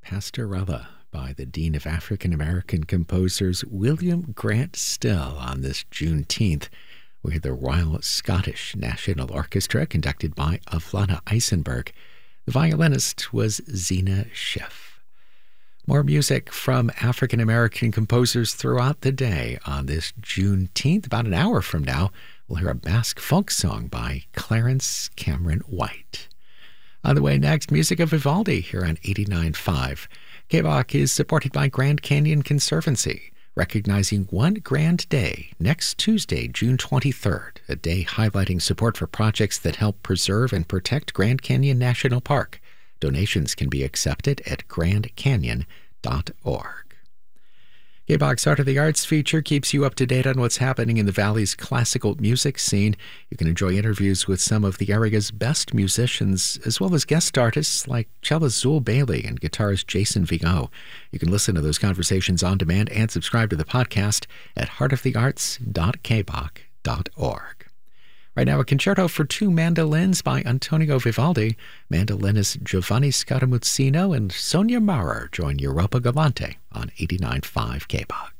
Pastorella by the Dean of African American Composers William Grant Still on this Juneteenth. We had the Royal Scottish National Orchestra conducted by Avlana Eisenberg. The violinist was Zena Schiff. More music from African American composers throughout the day on this Juneteenth. About an hour from now, we'll hear a Basque folk song by Clarence Cameron White. On the way next, music of Vivaldi here on 89.5. KBOC is supported by Grand Canyon Conservancy, recognizing One Grand Day next Tuesday, June 23rd, a day highlighting support for projects that help preserve and protect Grand Canyon National Park. Donations can be accepted at grandcanyon.org. KBOC's Art of the Arts feature keeps you up to date on what's happening in the Valley's classical music scene. You can enjoy interviews with some of the area's best musicians, as well as guest artists like cellist Zool Bailey and guitarist Jason Vigo. You can listen to those conversations on demand and subscribe to the podcast at heartofthearts.kbok.org. Right now, a concerto for two mandolins by Antonio Vivaldi. Mandolinist Giovanni Scaramuzzino and Sonia Maurer join Europa Galante on 89.5 KBOC.